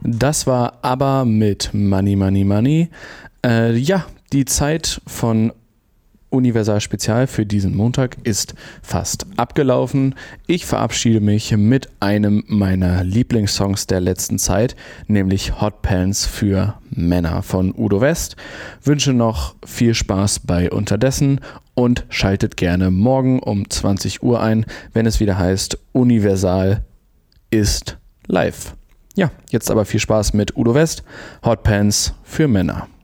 Das war ABBA mit Money, Money, Money. Die Zeit von Universal Spezial für diesen Montag ist fast abgelaufen. Ich verabschiede mich mit einem meiner Lieblingssongs der letzten Zeit, nämlich Hot Pants für Männer von Udo West. Wünsche noch viel Spaß bei Unterdessen und schaltet gerne morgen um 20 Uhr ein, wenn es wieder heißt Universal ist live. Ja, jetzt aber viel Spaß mit Udo West, Hot Pants für Männer.